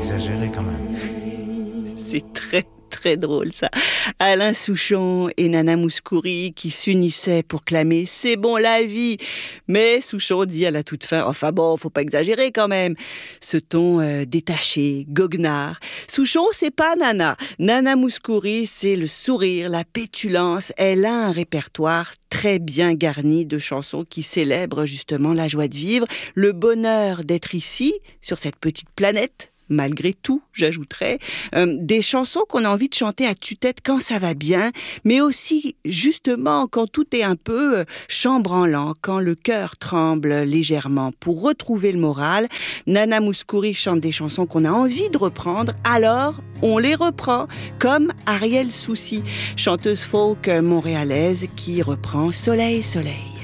exagéré quand même. C'est très drôle ça. Alain Souchon et Nana Mouskouri qui s'unissaient pour clamer « C'est bon la vie !» Mais Souchon dit à la toute fin « Enfin bon, faut pas exagérer quand même !» Ce ton détaché, goguenard. Souchon, c'est pas Nana. Nana Mouskouri, c'est le sourire, la pétulance. Elle a un répertoire très bien garni de chansons qui célèbrent justement la joie de vivre, le bonheur d'être ici, sur cette petite planète. Malgré tout, j'ajouterais, des chansons qu'on a envie de chanter à tue-tête quand ça va bien, mais aussi justement quand tout est un peu chambranlant, quand le cœur tremble légèrement. Pour retrouver le moral, Nana Mouskouri chante des chansons qu'on a envie de reprendre, alors on les reprend, comme Ariel Soucy, chanteuse folk montréalaise qui reprend Soleil, Soleil.